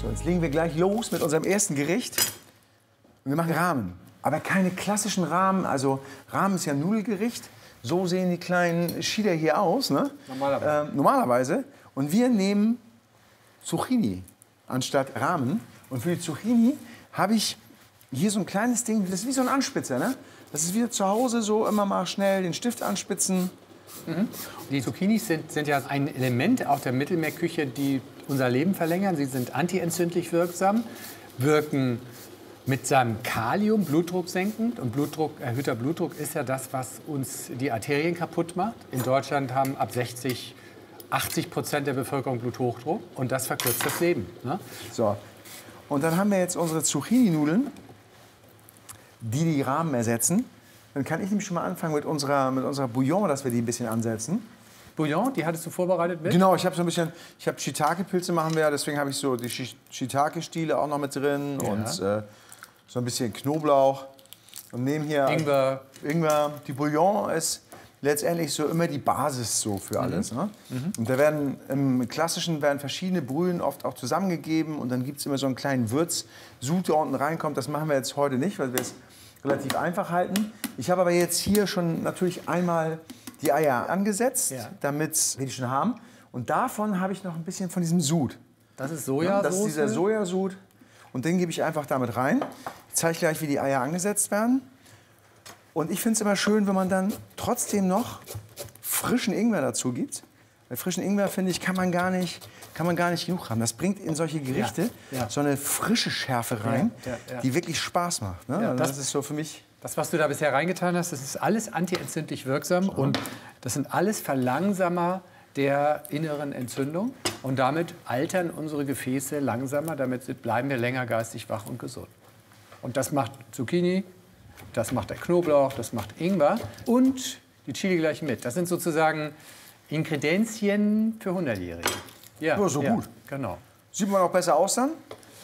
So, jetzt legen wir gleich los mit unserem ersten Gericht. Und wir machen Ramen. Aber keine klassischen Ramen. Also Ramen ist ja ein Nudelgericht. So sehen die kleinen Schieder hier aus, ne? Normalerweise. Und wir nehmen Zucchini anstatt Ramen. Und für die Zucchini habe ich hier so ein kleines Ding, das ist wie so ein Anspitzer, ne? Das ist wieder zu Hause so immer mal schnell den Stift anspitzen. Mhm. Die Zucchinis sind ja ein Element auch der Mittelmeerküche, die unser Leben verlängern. Sie sind antientzündlich wirksam, wirken mit seinem Kalium Blutdruck senkend. Und erhöhter Blutdruck ist ja das, was uns die Arterien kaputt macht. In Deutschland haben ab 60, 80% der Bevölkerung Bluthochdruck. Und das verkürzt das Leben. Ne? So. Und dann haben wir jetzt unsere Zucchini-Nudeln, die Ramen ersetzen. Dann kann ich nämlich schon mal anfangen mit unserer Bouillon, dass wir die ein bisschen ansetzen. Bouillon, die hattest du vorbereitet mit? Genau, ich habe so ein bisschen, Shiitake-Pilze machen wir, deswegen habe ich so die Shiitake-Stiele auch noch mit drin und so ein bisschen Knoblauch und nehmen hier Ingwer. Die Bouillon ist letztendlich so immer die Basis so für alles. Ne? Und da werden im Klassischen verschiedene Brühen oft auch zusammengegeben und dann gibt es immer so einen kleinen Würzsud, der unten reinkommt. Das machen wir jetzt heute nicht, weil wir es relativ einfach halten. Ich habe aber jetzt hier schon natürlich einmal die Eier angesetzt, damit wir die schon haben. Und davon habe ich noch ein bisschen von diesem Sud. Das ist Sojasauce? Das ist dieser Sojasud. Und den gebe ich einfach damit rein. Ich zeige gleich, wie die Eier angesetzt werden. Und ich finde es immer schön, wenn man dann trotzdem noch frischen Ingwer dazu gibt. Bei frischen Ingwer, finde ich, kann man gar nicht genug haben. Das bringt in solche Gerichte so eine frische Schärfe rein, die wirklich Spaß macht. Ne? Also das ist so für mich... Das, was du da bisher reingetan hast, das ist alles antientzündlich wirksam. Und das sind alles Verlangsamer der inneren Entzündung. Und damit altern unsere Gefäße langsamer. Damit bleiben wir länger geistig wach und gesund. Und das macht Zucchini, das macht der Knoblauch, das macht Ingwer und die Chili gleich mit. Das sind sozusagen Ingredienzien für 100-Jährige. Ja, so gut. Genau. Sieht man auch besser aus dann?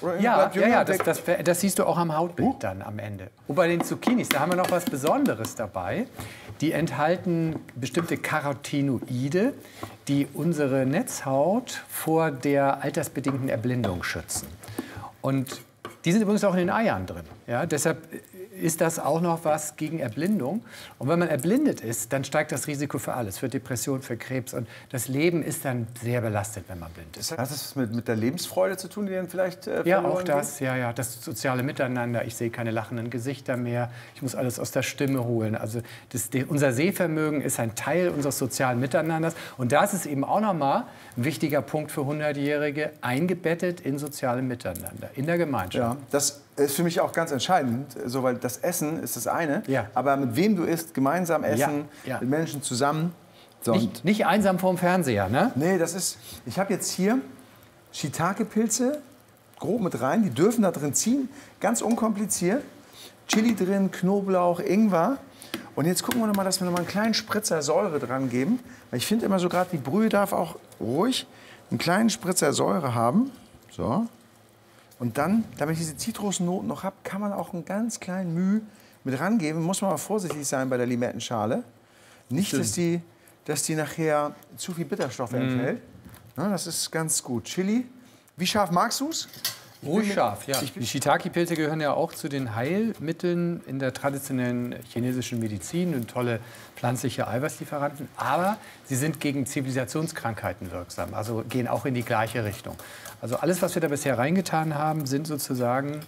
Das siehst du auch am Hautbild dann am Ende. Und bei den Zucchinis, da haben wir noch was Besonderes dabei. Die enthalten bestimmte Carotinoide, die unsere Netzhaut vor der altersbedingten Erblindung schützen. Und die sind übrigens auch in den Eiern drin. Ja, deshalb ist das auch noch was gegen Erblindung. Und wenn man erblindet ist, dann steigt das Risiko für alles, für Depression, für Krebs. Und das Leben ist dann sehr belastet, wenn man blind ist. Hat das mit der Lebensfreude zu tun, die dann vielleicht ja, auch das. Ja, das soziale Miteinander. Ich sehe keine lachenden Gesichter mehr. Ich muss alles aus der Stimme holen. Also unser Sehvermögen ist ein Teil unseres sozialen Miteinanders. Und das ist eben auch nochmal ein wichtiger Punkt für 100-Jährige, eingebettet in sozialem Miteinander, in der Gemeinschaft. Ja, das ist für mich auch ganz entscheidend, so, weil das Essen ist das eine, aber mit wem du isst, gemeinsam essen, mit Menschen zusammen. So, nicht einsam vorm Fernseher, ne? Nee, ich habe jetzt hier Shiitake-Pilze grob mit rein, die dürfen da drin ziehen, ganz unkompliziert. Chili drin, Knoblauch, Ingwer. Und jetzt gucken wir noch mal, dass wir noch mal einen kleinen Spritzer Säure dran geben. Weil ich finde immer so, gerade die Brühe darf auch ruhig einen kleinen Spritzer Säure haben. So. Und dann, damit ich diese Zitrusnoten noch habe, kann man auch einen ganz kleinen Müh mit rangeben. Muss man aber vorsichtig sein bei der Limettenschale. Nicht, dass die nachher zu viel Bitterstoffe enthält. Ja, das ist ganz gut. Chili, wie scharf magst du es? Ruhig scharf, ja. Die Shiitake-Pilze gehören ja auch zu den Heilmitteln in der traditionellen chinesischen Medizin und tolle pflanzliche Eiweißlieferanten. Aber sie sind gegen Zivilisationskrankheiten wirksam, also gehen auch in die gleiche Richtung. Also alles, was wir da bisher reingetan haben, sind sozusagen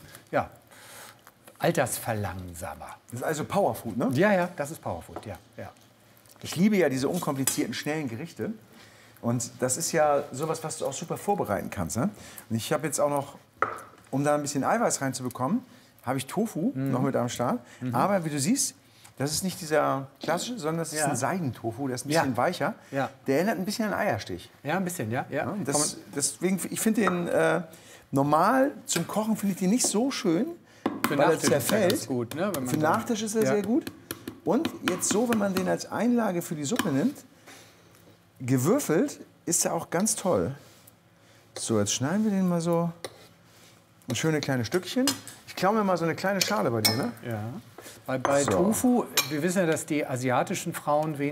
Altersverlangsamer. Das ist also Powerfood, ne? Ja, das ist Powerfood, ja. Ich liebe ja diese unkomplizierten, schnellen Gerichte. Und das ist ja sowas, was du auch super vorbereiten kannst. Ne? Und ich habe jetzt auch noch, um da ein bisschen Eiweiß reinzubekommen, habe ich Tofu noch mit am Start. Aber wie du siehst, das ist nicht dieser klassische, sondern das ist ein Seidentofu, der ist ein bisschen weicher. Ja. Der erinnert ein bisschen an Eierstich. Ja, ein bisschen, ja. Deswegen, ich finde den normal zum Kochen finde ich den nicht so schön, weil er zerfällt. Ist gut, ne? Für Nachtisch ist er sehr gut. Und jetzt so, wenn man den als Einlage für die Suppe nimmt, gewürfelt, ist er auch ganz toll. So, jetzt schneiden wir den mal so in schöne kleine Stückchen. Ich klaue mir mal so eine kleine Schale bei dir, ne? Ja. Bei Tofu, wir wissen ja, dass die asiatischen Frauen